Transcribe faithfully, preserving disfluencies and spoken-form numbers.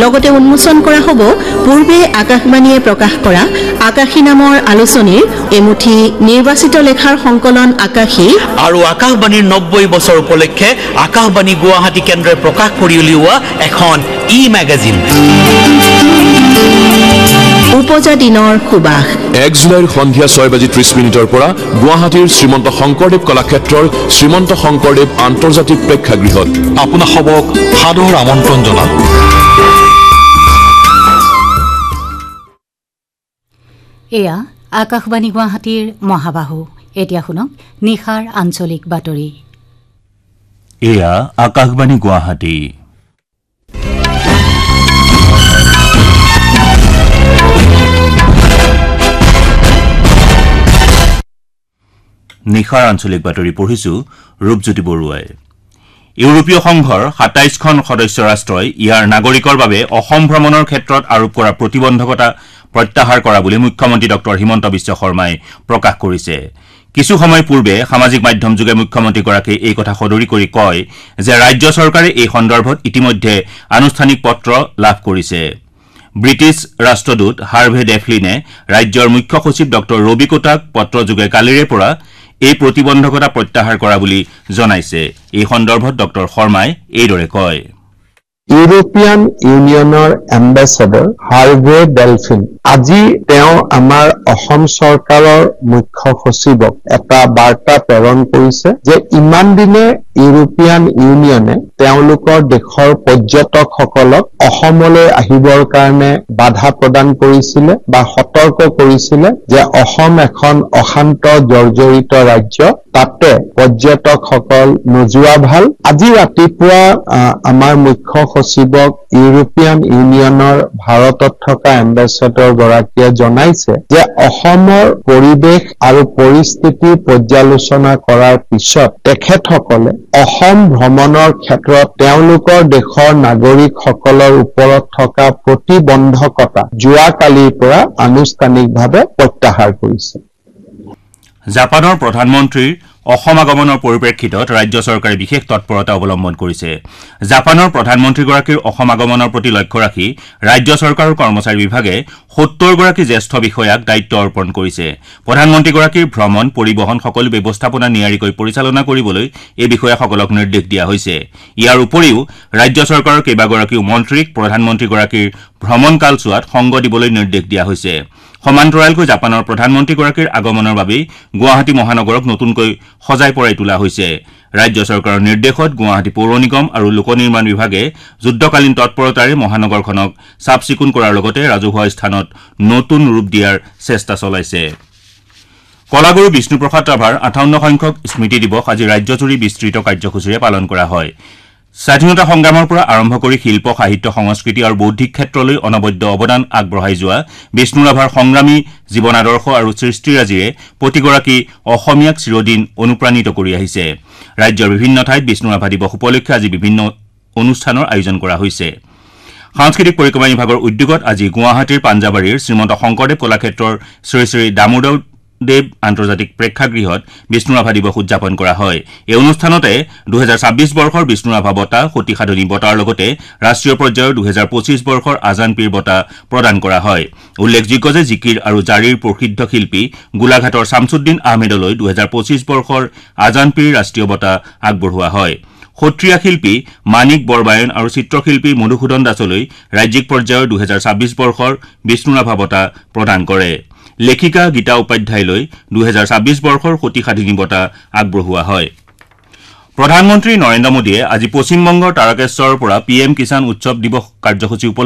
লগতে উন্মোচন কৰা হ'ব পূৰ্বে আকাশবাণীয়ে প্ৰকাশ কৰা আকাশী নামৰ আলোচনীৰ এমুঠি নিৰ্বাচিত লেখাৰ সংকলন আকাশী আৰু আকাশবাণীৰ নব্বৈ বছৰ উপলক্ষে আকাশবাণী গুৱাহাটী কেন্দ্ৰই প্ৰকাশ কৰি উলিওৱা এখন ই মেগাজিন উপজা দিনৰ সুবাস এক জুলাইৰ সন্ধিয়া ছয় বাজি ত্ৰিশ মিনিটৰ পৰা গুৱাহাটীৰ শ্ৰীমন্ত শংকৰদেৱ কলাক্ষেত্ৰৰ শ্ৰীমন্ত শংকৰদেৱ আন্তৰ্জাতিক প্ৰেক্ষাগৃহত আপোনাক সবক সাদৰ আমন্ত্ৰণ জনালো। এয়া আকাশবাণী গুৱাহাটীৰ মহাবাহু। এতিয়া শুনক নিশাৰ আঞ্চলিক বাতৰি। এয়া আকাশবাণী গুৱাহাটী। নিশাৰ আঞ্চলিক বাতৰি পঢ়িছো ৰূপজ্যোতি বৰুৱাই। ইউৰোপীয় সংঘৰ সাতাইশখন সদস্য ৰাষ্ট্ৰই ইয়াৰ নাগৰিকৰ বাবে অসম ভ্ৰমণৰ ক্ষেত্ৰত আৰোপ কৰা প্ৰতিবন্ধকতা প্ৰত্যাহাৰ কৰা বুলি মুখ্যমন্ত্ৰী ডক্টৰ হিমন্ত বিশ্ব শৰ্মাই প্ৰকাশ কৰিছে। কিছু সময় পূৰ্বে সামাজিক মাধ্যমযোগে মুখ্যমন্ত্ৰীগৰাকীয়ে এই কথা সদৰি কৰি কয় যে ৰাজ্য চৰকাৰে এই সন্দৰ্ভত ইতিমধ্যে আনুষ্ঠানিক পত্ৰ লাভ কৰিছে। ব্ৰিটিছ ৰাষ্ট্ৰদূত হাৰ্ভে ডেফলিনে ৰাজ্যৰ মুখ্য সচিব ডক্টৰ ৰবি কোটাক পত্ৰযোগে কালিৰে পৰা এই প্ৰতিবন্ধকতা প্ৰত্যাহাৰ কৰা বুলি জনাইছে। এই সন্দৰ্ভত ডক্টৰ শৰ্মাই এইদৰে কয়, ইউৰোপিয়ান ইউনিয়নৰ এম্বেছাডৰ হাৰ্ভে ডেলফিন আজি তেওঁ আমাৰ অসম চৰকাৰৰ মুখ্য সচিবক এটা বাৰ্তা প্ৰেৰণ কৰিছে যে ইমান দিনে ইউৰোপিয়ান ইউনিয়নে তেওঁলোকৰ দেশৰ পৰ্যটকসকলক অসমলৈ আহিবৰ কাৰণে বাধা প্ৰদান কৰিছিলে বা সতৰ্ক কৰিছিলে যে অসম এখন অশান্ত জৰ্জৰিত ৰাজ্য, তাতে পৰ্যটকসকল নোযোৱা ভাল। আজি ৰাতিপুৱা আমাৰ মুখ্য সচিবক ইউৰোপিয়ান ইউনিয়নৰ ভাৰতত থকা এম্বেছাডৰ গৰাকীয়ে জনাইছে যে অসমৰ পৰিৱেশ আৰু পৰিস্থিতি পৰ্যালোচনা কৰাৰ পিছত তেখেতসকলে অসম ভ্ৰমণৰ ক্ষেত্ৰত তেওঁলোকৰ দেশৰ নাগৰিকসকলৰ ওপৰত থকা প্ৰতিবন্ধকতা যোৱাকালিৰ পৰা আনুষ্ঠানিকভাৱে প্ৰত্যাহাৰ কৰিছে। জাপানৰ প্ৰধানমন্ত্ৰীৰ অসম আগমনৰ পৰিপ্ৰেক্ষিতত ৰাজ্য চৰকাৰে বিশেষ তৎপৰতা অৱলম্বন কৰিছে। জাপানৰ প্ৰধানমন্ত্ৰীগৰাকীৰ অসম আগমনৰ প্ৰতি লক্ষ্য ৰাখি ৰাজ্য চৰকাৰৰ কৰ্মচাৰী বিভাগে সত্তৰ গৰাকী জ্যেষ্ঠ বিষয়াক দায়িত্ব অৰ্পণ কৰিছে। প্ৰধানমন্ত্ৰীগৰাকীৰ ভ্ৰমণ পৰিবহণ সকলো ব্যৱস্থাপনা নিয়াৰিকৈ পৰিচালনা কৰিবলৈ এই বিষয়াসকলক নিৰ্দেশ দিয়া হৈছে। ইয়াৰ উপৰিও ৰাজ্য চৰকাৰৰ কেইবাগৰাকীও মন্ত্ৰীক প্ৰধানমন্ত্ৰীগৰাকীৰ ভ্ৰমণ কালছোৱাত সংগ দিবলৈ নিৰ্দেশ দিয়া হৈছে। সমান্তৰালকৈ জাপানৰ প্ৰধানমন্ত্ৰীগৰাকীৰ আগমনৰ বাবেই গুৱাহাটী মহানগৰক নতুনকৈ সজাই পৰাই তোলা হৈছে। ৰাজ্য চৰকাৰৰ নিৰ্দেশত গুৱাহাটী পৌৰ নিগম আৰু লোক নিৰ্মাণ বিভাগে যুদ্ধকালীন তৎপৰতাৰে মহানগৰখনক চাফ চিকুণ কৰাৰ লগতে ৰাজহুৱা স্থানত নতুন ৰূপ দিয়াৰ চেষ্টা চলাইছে। কলাগুৰু বিষ্ণুপ্ৰসাদ ৰাভাৰ আঠাৱন্ন সংখ্যক স্মৃতি দিৱস আজি ৰাজ্যজুৰি বিস্তৃত কাৰ্যসূচীৰে পালন কৰা হয়। স্বাধীনতা সংগ্ৰামৰ পৰা আৰম্ভ কৰি শিল্প সাহিত্য সংস্কৃতি আৰু বৌদ্ধিক ক্ষেত্ৰলৈ অনবদ্য অৱদান আগবঢ়াই যোৱা বিষ্ণু ৰাভাৰ সংগ্ৰামী জীৱন আদৰ্শ আৰু সৃষ্টিৰাজিৰে প্ৰতিগৰাকী অসমীয়াক চিৰদিন অনুপ্ৰাণিত কৰি আহিছে। ৰাজ্যৰ বিভিন্ন ঠাইত বিষ্ণু ৰাভা দিৱস উপলক্ষে আজি বিভিন্ন অনুষ্ঠানৰ আয়োজন কৰা হৈছে। সাংস্কৃতিক পৰিক্ৰমা বিভাগৰ উদ্যোগত আজি গুৱাহাটীৰ পাঞ্জাবাৰীৰ শ্ৰীমন্ত শংকৰদেৱ কলাক্ষেত্ৰৰ শ্ৰী শ্ৰী দামোদৰ দেৱ আন্তৰ্জাতিক প্ৰেক্ষাগৃহত বিষ্ণু ৰাভা দিৱস উদযাপন কৰা হয়। এই অনুষ্ঠানতে দুহেজাৰ ছাব্বিছ বৰ্ষৰ বিষ্ণু ৰাভা বঁটা, সতী সাধনী বঁটাৰ লগতে ৰাষ্ট্ৰীয় পৰ্যায়ৰ দুহেজাৰ পঁচিছ বৰ্ষৰ আজান পীৰ বঁটা প্ৰদান কৰা হয়। উল্লেখযোগ্য যে জিকিৰ আৰু জাৰিৰ প্ৰসিদ্ধ শিল্পী গোলাঘাটৰ শামছুদ্দিন আহমেদলৈ দুহেজাৰ পঁচিছ বৰ্ষৰ আজান পীৰ ৰাষ্ট্ৰীয় বঁটা আগবঢ়োৱা হয়। সত্ৰীয়া শিল্পী মানিক বৰবায়ন আৰু চিত্ৰশিল্পী মধুসূদন দাসলৈ ৰাজ্যিক পৰ্যায়ৰ দুহেজাৰ ছাব্বিছ বৰ্ষৰ বিষ্ণু ৰাভা বঁটা প্ৰদান কৰে। লেখিকা গীতা উপাধ্যায়লৈ দুহেজাৰ ছাব্বিছ বৰ্ষৰ সতী সাধিনী বঁটা আগবঢ়োৱা হয়। প্ৰধানমন্ত্ৰী নৰেন্দ্ৰ মোদীয়ে আজি পশ্চিমবংগৰ তাৰকেশ্বৰৰ পৰা পি এম কিষাণ উৎসৱ দিৱস কাৰ্যসূচী উপলক্ষে